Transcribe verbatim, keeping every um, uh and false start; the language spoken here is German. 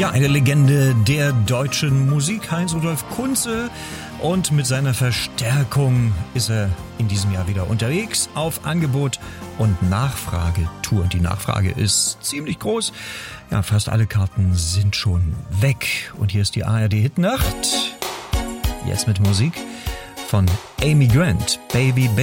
Ja, eine Legende der deutschen Musik, Heinz-Rudolf Kunze. Und mit seiner Verstärkung ist er in diesem Jahr wieder unterwegs auf Angebot- und Nachfragetour. Und die Nachfrage ist ziemlich groß. Ja, fast alle Karten sind schon weg. Und hier ist die A R D-Hitnacht. Jetzt mit Musik von Amy Grant, Baby Baby.